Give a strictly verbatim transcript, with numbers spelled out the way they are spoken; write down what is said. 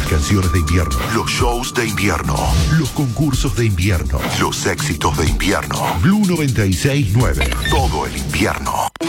Las canciones de invierno, los shows de invierno, los concursos de invierno, los éxitos de invierno. Blue noventa y seis nueve, todo el invierno.